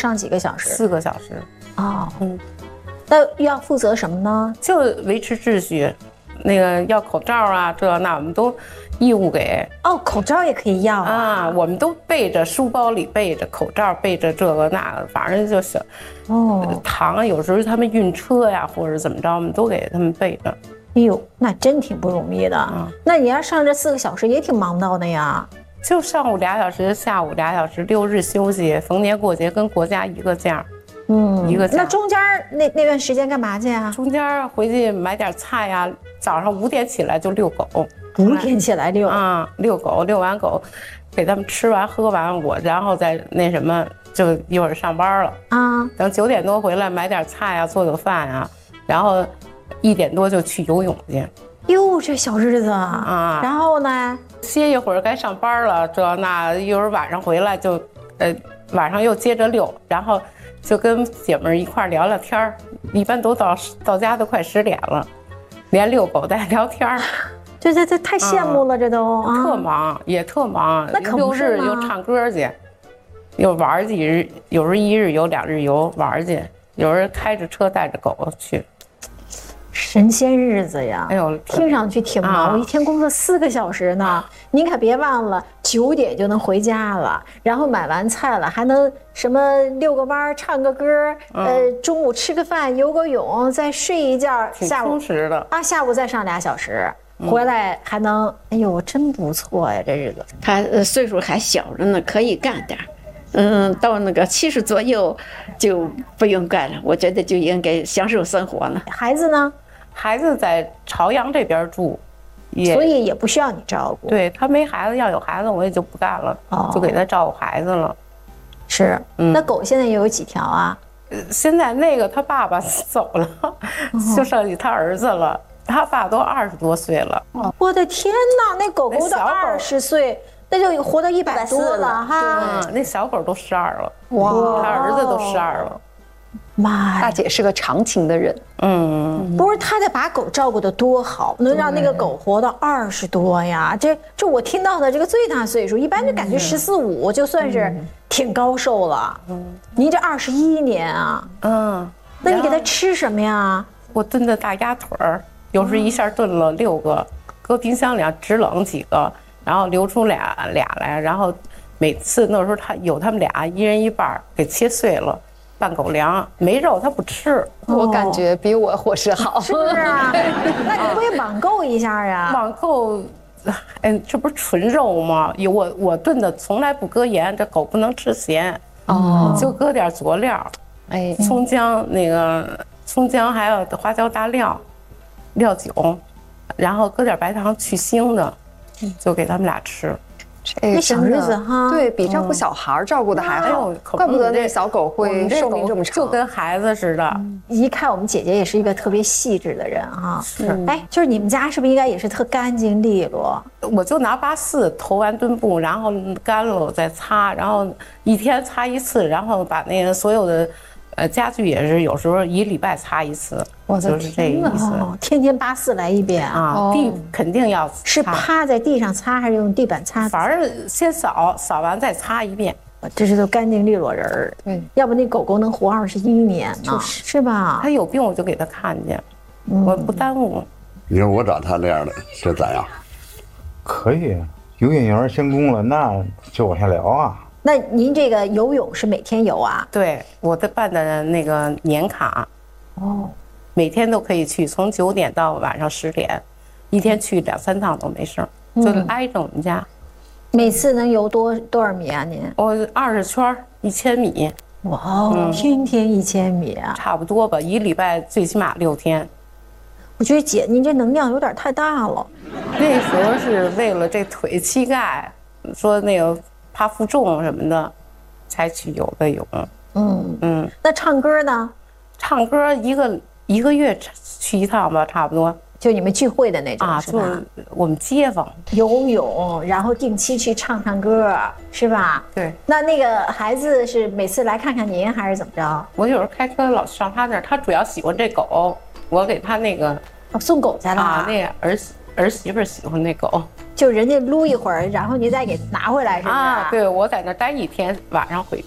上几个小时 ？4个小时。 哦，那要负责什么呢？ 就维持秩序，那个要口罩啊，这那我们都义务给。 哦，口罩也可以要啊，我们都备着，书包里备着口罩，备着这个那个，反正就是糖，有时候他们运车呀，或者怎么着，我们都给他们备着。 哎呦，那真挺不容易的。那你要上这4个小时也挺忙到的呀。 就上午2小时，下午2小时，6日休息，逢年过节跟国家一个价。一个价。 那中间那段时间干嘛去呀？ 中间回去买点菜呀，早上5点起来就遛狗。 5点起来遛啊，遛狗，遛完狗，给他们吃完喝完，然后再那什么，就一会儿上班了啊。等9点多回来买点菜啊，做饭啊，然后1点多就去游泳去。 哟，这小日子啊！然后呢， 歇一会儿该上班了，这那一会儿晚上回来就，晚上又接着遛，然后就跟姐妹一块聊聊天一般都到家都快10点了，连遛狗带聊天这太羡慕了，这都特忙，也特忙。 那可不是 6日又唱歌去，又玩几日，有时候1日游2日游玩去，有人开着车带着狗去。 神仙日子呀！ 哎呦， 听上去挺忙，我一天工作4个小时呢。您可别忘了，9点就能回家了，然后买完菜了，还能什么遛个弯、唱个歌，中午吃个饭、游个泳，再睡一觉， 下午充实的啊，下午再上2小时，回来还能，哎呦，真不错呀，这日子。 他岁数还小着呢，可以干点。到那个70左右就不用干了，我觉得就应该享受生活了。 孩子呢？ 孩子在朝阳这边住， 所以也不需要你照顾。 对，他没孩子，要有孩子我也就不干了，就给他照顾孩子了。 是，那狗现在有几条啊？ 现在那个他爸爸走了，就剩下他儿子了。他爸都20多岁了。 我的天哪，那狗狗都20岁，那就活到100多了哈。 那小狗都12了，哇，他儿子都12了。 妈呀， 大姐是个长情的人。 不是他得把狗照顾得多好，能让那个狗活到20多呀？这我听到的这个最大岁数，一般就感觉14、15就算是挺高寿了。您这21年啊，那你给他吃什么呀？ 我炖的大鸭腿儿，有时一下炖了6个，搁冰箱里直冷几个，然后留出俩来，然后每次那时候他们俩一人一半，给切碎了。拌狗粮没肉他不吃， 我感觉比我伙食好， 是不是啊？那你会网购一下呀？ 网购，这不是纯肉吗？我炖的从来不搁盐，这狗不能吃咸，就搁点佐料，葱姜葱姜还有花椒大料酒，然后搁点白糖去腥的，就给他们俩吃。 那小日子哈， 对比照顾小孩照顾的还好，怪不得那小狗会寿命这么长， 就跟孩子似的。 一看我们姐姐也是一个特别细致的人哈。是，就是你们家是不是应该也是特干净利落？ 我就拿84投完墩布，然后干了我再擦，然后1天擦1次，然后把那个所有的家具也是有时候1礼拜擦1次，就是这个意思。 天天84来一遍啊！地肯定要是趴在地上擦还是用地板擦？ 反正先扫完再擦1遍。 这是都干净利落人儿。对，要不那狗狗能活21年呢？是吧？ 它有病我就给它看见，我不耽误。 你说我找他这样的，这咋样？ 可以，有眼缘先攻了，那就往下聊啊。 那您这个游泳是每天游啊？ 对，我办的那个年卡，每天都可以去，从9点到晚上10点，一天去2、3趟都没事，就挨着我们家。 每次能游多少米啊？您？ 我20圈，1000米。 哇哦，天天1000米啊？ 差不多吧，1礼拜最起码6天。 我觉得姐，您这能量有点太大了。 那时候是为了这腿膝盖，说那个。怕负重什么的，才去游的泳。 那唱歌呢？ 唱歌一个月去1趟吧，差不多。 就你们聚会的那种是吧？ 就是我们街坊游泳，然后定期去唱歌，是吧？ 对。 那个孩子是每次来看看您，还是怎么着？ 我有时候开车老上他那儿，他主要喜欢这狗，我给他那个送狗去了啊，那儿媳妇喜欢那狗。 就人家撸一会儿，然后你再给拿回来，是吧？ 对，我在那待1天，晚上回去。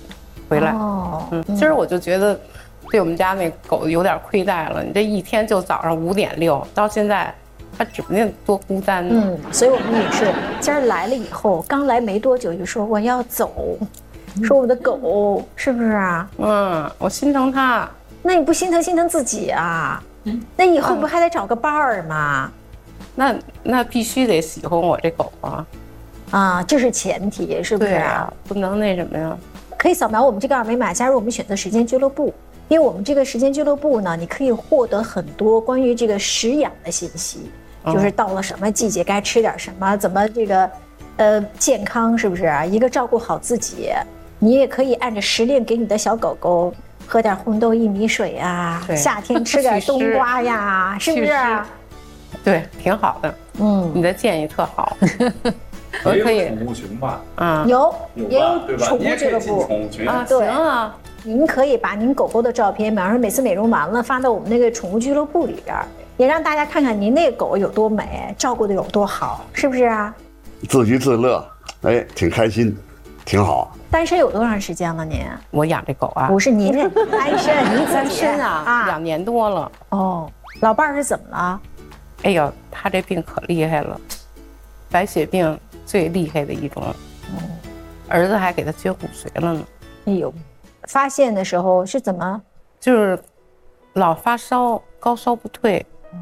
回来。今儿我就觉得对我们家那狗有点亏待了。你这一天就早上5点6到现在，它指不定多孤单呢。 所以我们也是今儿来了以后，刚来没多久就说我要走，说我的狗是不是啊？ 我心疼它。 那你不心疼自己啊？那以后不还得找个伴儿吗？ 那必须得喜欢我这狗啊！ 啊，这是前提，是不是？ 对啊，不能那什么呀。 可以扫描我们这个二维码，加入我们选择时间俱乐部。因为我们这个时间俱乐部呢，你可以获得很多关于这个食养的信息，就是到了什么季节该吃点什么，怎么这个健康，是不是？一个照顾好自己，你也可以按着时令给你的小狗狗喝点红豆薏米水啊，夏天吃点冬瓜呀，是不是？ 对，挺好的。你的建议特好。我可以宠物群吧？ 也有宠物俱乐部啊，行啊。 您可以把您狗狗的照片，比方说每次美容完了发到我们那个宠物俱乐部里边，也让大家看看您那个狗有多美，照顾的有多好，是不是啊？ 自娱自乐，挺开心，挺好。 单身有多长时间了您？ 我养这狗啊？ 不是您单身，您单身啊，2年多了。 哦，老伴儿是怎么了？ 哎呦，他这病可厉害了，白血病最厉害的一种。儿子还给他捐骨髓了呢。 哎呦。发现的时候是怎么？ 就是老发烧，高烧不退。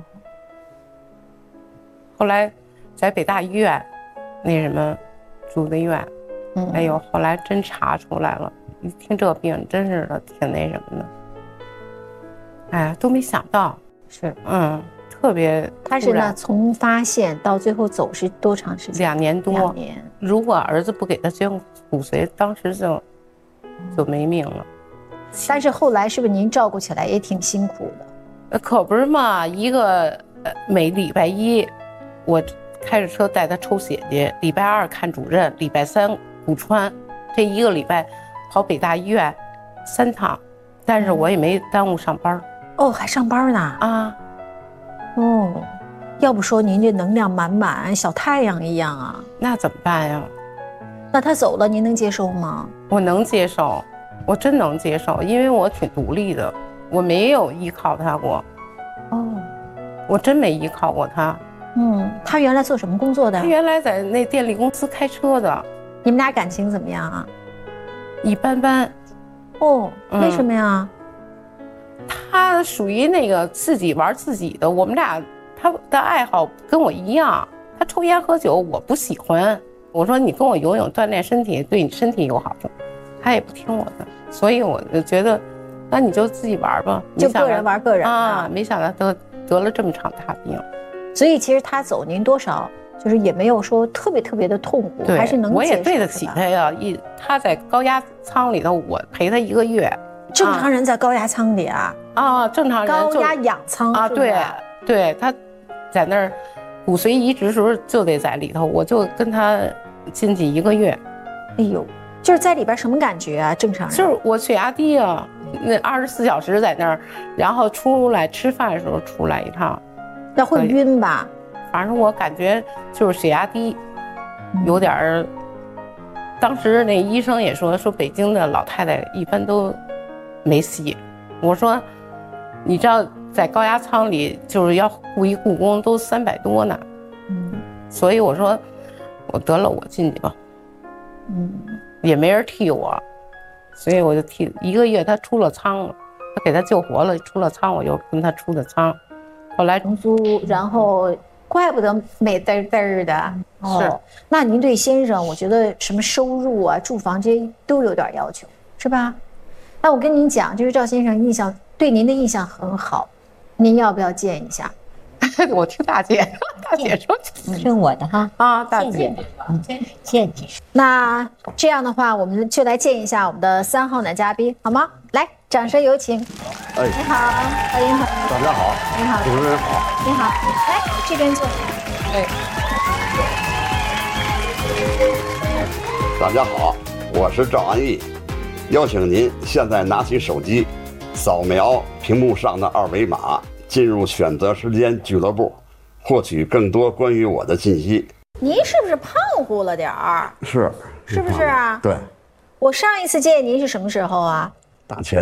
后来在北大医院那什么住的院，哎呦，后来真查出来了。一听这病，真是的挺那什么的。哎，都没想到。 是， 特别。 他是呢，从发现到最后走是多长时间？ 2年多。 2年。 如果儿子不给他捐骨髓，当时就没命了。 但是后来是不是您照顾起来也挺辛苦的？ 可不是嘛，一个每礼拜1，我开着车带他抽血去，礼拜2看主任，礼拜3骨穿，这一个礼拜跑北大医院3趟，但是我也没耽误上班。 还上班呢啊？ 要不说您这能量满满，小太阳一样啊。 那怎么办呀？ 那他走了，您能接受吗？ 我能接受，我真能接受，因为我挺独立的，我没有依靠他过。我真没依靠过他。 他原来做什么工作的？ 他原来在那电力公司开车的。 你们俩感情怎么样啊？ 一般般。 为什么呀？ 他属于那个自己玩自己的，我们俩他的爱好跟我一样，他抽烟喝酒，我不喜欢。我说你跟我游泳锻炼身体，对你身体有好处，他也不听我的，所以我就觉得，那你就自己玩吧， 就个人玩个人啊。没想到得了这么场大病， 所以其实他走您多少就是也没有说特别的痛苦，还是能接受。 我也对得起他呀，他在高压舱里头，我陪他1个月。 正常人在高压舱里啊？ 正常人高压氧舱啊，对，他在那儿骨髓移植时候就得在里头，我就跟他进去1个月。 哎呦，就是在里边什么感觉啊？正常人就是我血压低啊，那24小时在那儿，然后出来吃饭的时候出来一趟。 那会晕吧？ 反正我感觉就是血压低，有点儿。当时那医生也说北京的老太太一般都没戏。我说，你知道在高压舱里就是要雇一雇工都300多呢。所以我说，我得了，我进去吧。也没人替我，所以我就替1个月。他出了舱了，他给他救活了，出了舱，我又跟他出的舱。后来承租，然后怪不得美嘚嘚的。 是， 那您对先生，我觉得什么收入啊、住房这些都有点要求，是吧？那我跟您讲，就是赵先生对您的印象很好，您要不要见一下？ 我听大姐说， 听我的哈啊，大姐， 见你。 那这样的话，我们就来见一下我们的3号男嘉宾，好吗？来，掌声有请。你好，您好， 大家好， 你好， 主持人好， 你好，来这边坐。 大家好，我是赵安逸，邀请您现在拿起手机，扫描屏幕上的2维码。进入选择时间俱乐部，获取更多关于我的信息。 您是不是胖乎了点儿？ 是不是啊？ 对， 我上一次见您是什么时候啊？ 大前